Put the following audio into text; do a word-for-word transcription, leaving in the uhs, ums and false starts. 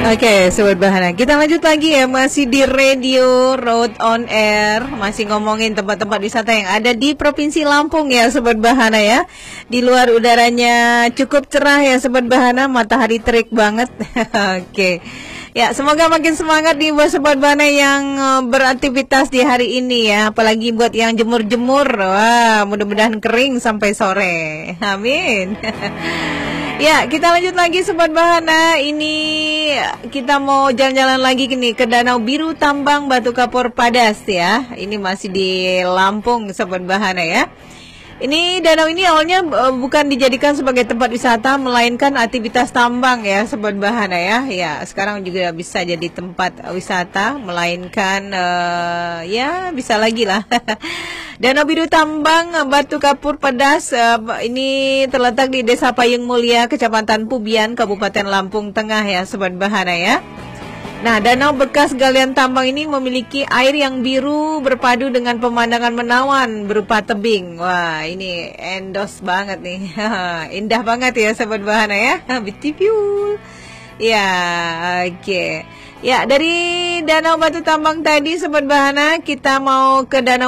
Oke, Sobat Bahana, kita lanjut lagi ya, masih di Radio Road on Air, masih ngomongin tempat-tempat wisata yang ada di Provinsi Lampung ya, Sobat Bahana ya. Di luar udaranya cukup cerah ya, Sobat Bahana, matahari terik banget. Oke, ya semoga makin semangat nih buat Sobat Bahana yang beraktivitas di hari ini ya, apalagi buat yang jemur-jemur, wah mudah-mudahan kering sampai sore, amin. Ya, kita lanjut lagi Sobat Bahana. Ini kita mau jalan-jalan lagi gini ke Danau Biru Tambang Batu Kapur Padas ya. Ini masih di Lampung Sobat Bahana ya. Ini danau ini awalnya uh, bukan dijadikan sebagai tempat wisata, melainkan aktivitas tambang ya Sobat Bahana ya. Ya, sekarang juga bisa jadi tempat wisata, melainkan uh, ya bisa lagi lah. Danau Biru Tambang Batu Kapur Padas uh, ini terletak di Desa Payung Mulia, Kecamatan Pubian, Kabupaten Lampung Tengah ya Sobat Bahana ya. Nah, danau bekas galian tambang ini memiliki air yang biru berpadu dengan pemandangan menawan berupa tebing. Wah, ini endos banget nih. Indah banget ya Sobat Bahana ya. Beautiful. Ya, oke. Okay. Ya, dari Danau Batu Tambang tadi Sobat Bahana, kita mau ke Danau